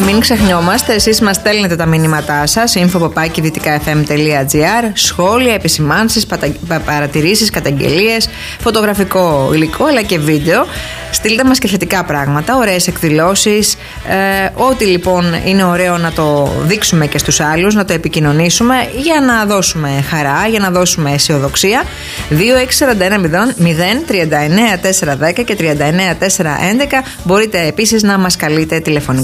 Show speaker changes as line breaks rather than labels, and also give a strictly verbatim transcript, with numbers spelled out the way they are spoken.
Μην ξεχνιόμαστε, εσείς μας στέλνετε τα μηνύματά σας, info παπάκι δυτικά εφ εμ τελεία τζι άρ, σχόλια, επισημάνσεις, πατα... παρατηρήσεις, καταγγελίες, φωτογραφικό υλικό αλλά και βίντεο. Στείλτε μας και θετικά πράγματα, ωραίες εκδηλώσεις, ε, ό,τι λοιπόν είναι ωραίο να το δείξουμε και στους άλλους, να το επικοινωνήσουμε για να δώσουμε χαρά, για να δώσουμε αισιοδοξία. Δύο έξι τέσσερα ένα μηδέν τρία εννέα τέσσερα ένα μηδέν και τρία εννέα τέσσερα έντεκα. Μπορείτε επίσης να μας καλείτε τηλεφωνικά